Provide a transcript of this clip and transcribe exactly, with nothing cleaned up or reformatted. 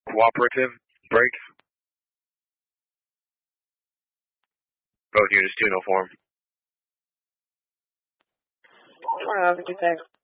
Cooperative, break. Both units, two no form. What did you say?